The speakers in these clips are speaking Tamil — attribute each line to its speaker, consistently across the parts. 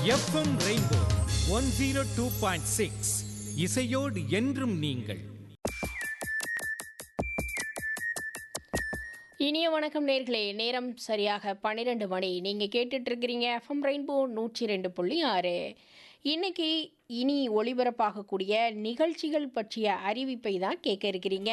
Speaker 1: எஃப்எம் ரெயின்போ 102.6 இசையோடு என்றும் நீங்கள்.
Speaker 2: இனிய வணக்கம் நேர்களே, நேரம் சரியாக 12 மணி. நீங்கள் கேட்டுட்ருக்கிறீங்க எஃப்எம் ரெயின்போ 102.6. இன்னைக்கு இனி ஒளிபரப்பாகக்கூடிய நிகழ்ச்சிகள் பற்றிய அறிவிப்பை தான் கேட்க இருக்கிறீங்க.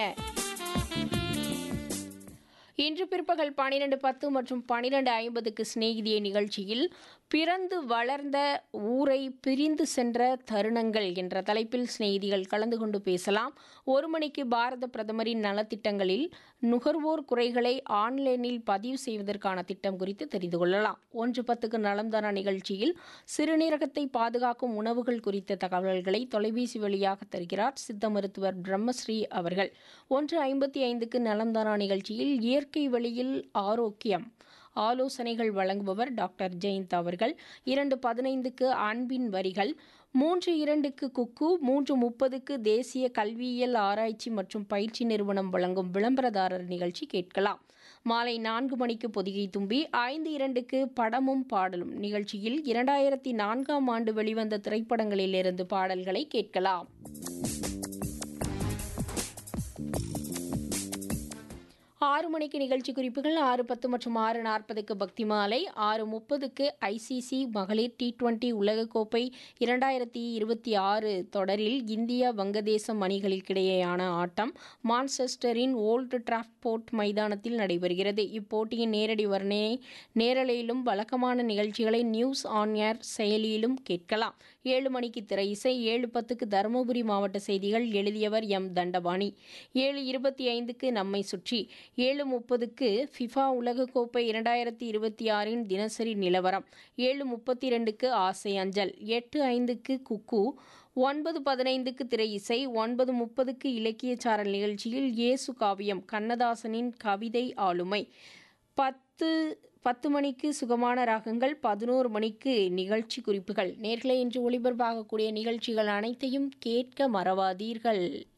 Speaker 2: இன்று பிற்பகல் 12:10 மற்றும் 12:50க்கு சிநேகிதிய நிகழ்ச்சியில் பிறந்து வளர்ந்த ஊரை பிரிந்து சென்ற தருணங்கள் என்ற தலைப்பில் சிநேகிதிகள் கலந்து கொண்டு பேசலாம். 1 மணிக்கு பாரத பிரதமரின் நலத்திட்டங்களில் நுகர்வோர் குறைகளை ஆன்லைனில் பதிவு செய்வதற்கான திட்டம் குறித்து தெரிந்து கொள்ளலாம். 1:10க்கு நலம்தானா நிகழ்ச்சியில் சிறுநீரகத்தை பாதுகாக்கும் உணவுகள் குறித்த தகவல்களை தொலைபேசி வழியாக தருகிறார் சித்த மருத்துவர் பிரம்மஸ்ரீ அவர்கள். 1:55க்கு நலம்தானா நிகழ்ச்சியில் இயற்கை வழியில் ஆரோக்கியம் ஆலோசனைகள் வழங்குபவர் டாக்டர் ஜெயந்த் அவர்கள். 2:15க்கு அன்பின் வரிகள், 3:02க்கு குக்கு, 3:30க்கு தேசிய கல்வியியல் ஆராய்ச்சி மற்றும் பயிற்சி நிறுவனம் வழங்கும் விளம்பரதாரர் நிகழ்ச்சி கேட்கலாம். மாலை 4 மணிக்கு பொதிகை தும்பி, 5:02க்கு படமும் பாடலும் நிகழ்ச்சியில் 2004ஆம் ஆண்டு வெளிவந்த திரைப்படங்களிலிருந்து பாடல்களை கேட்கலாம். 6 மணிக்கு நிகழ்ச்சி குறிப்புகள், 6:10 மற்றும் 6:40க்கு பக்தி மாலை, 6:30க்கு ஐசிசி மகளிர் T20 உலகக்கோப்பை 2026 தொடரில் இந்தியா வங்கதேசம் அணிகளுக்கிடையேயான ஆட்டம் மான்செஸ்டரின் ஓல்டு டிராஃபோர்ட் மைதானத்தில் நடைபெறுகிறது. இப்போட்டியின் நேரடி வர்ணனை நேரலையிலும் வழக்கமான நிகழ்ச்சிகளை நியூஸ் ஆன் ஏர் செயலியிலும் கேட்கலாம். 7 மணிக்கு திரை இசை, 7:10க்கு தருமபுரி மாவட்ட செய்திகள், எழுதியவர் எம் தண்டபாணி. 7:25க்கு நம்மை சுற்றி, 7:30க்கு ஃபிஃபா உலகக்கோப்பை 2026 தினசரி நிலவரம், 7:32க்கு ஆசை அஞ்சல், 8:05க்கு குக்கு, 9:15க்கு திரை இசை, 9:30க்கு இலக்கிய சாரல் நிகழ்ச்சியில் இயேசு காவியம் கண்ணதாசனின் கவிதை ஆளுமை, 10 மணிக்கு சுகமான ராகங்கள், 11 மணிக்கு நிகழ்ச்சி குறிப்புகள். நேர்களே, இன்று ஒளிபரப்பாகக்கூடிய நிகழ்ச்சிகள் அனைத்தையும் கேட்க மறவாதீர்கள்.